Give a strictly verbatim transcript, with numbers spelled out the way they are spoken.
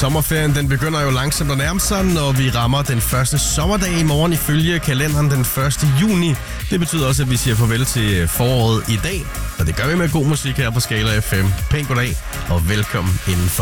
Sommerferien den begynder jo langsomt at nærme sig, når vi rammer den første sommerdag i morgen ifølge kalenderen den første juni. Det betyder også, at vi siger farvel til foråret i dag, og det gør vi med god musik her på Skala F M. Pæn goddag og velkommen indenfor.